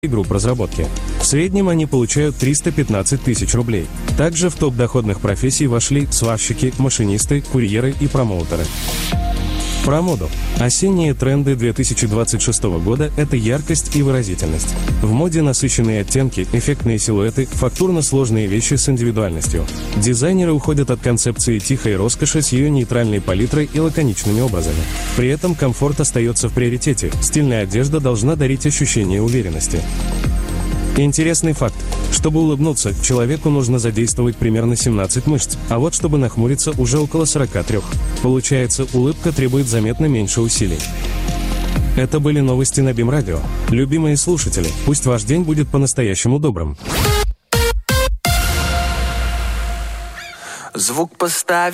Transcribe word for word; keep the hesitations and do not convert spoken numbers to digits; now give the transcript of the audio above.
групп разработки. В среднем они получают триста пятнадцать тысяч рублей. Также в топ доходных профессий вошли сварщики, машинисты, курьеры и промоутеры. Про моду. Осенние тренды две тысячи двадцать шестого года – это яркость и выразительность. В моде насыщенные оттенки, эффектные силуэты, фактурно сложные вещи с индивидуальностью. Дизайнеры уходят от концепции тихой роскоши с ее нейтральной палитрой и лаконичными образами. При этом комфорт остается в приоритете. Стильная одежда должна дарить ощущение уверенности. Интересный факт. Чтобы улыбнуться, человеку нужно задействовать примерно семнадцать мышц, а вот чтобы нахмуриться, уже около сорока трёх. Получается, улыбка требует заметно меньше усилий. Это были новости на БИМ-радио. Любимые слушатели, пусть ваш день будет по-настоящему добрым. Звук поставь.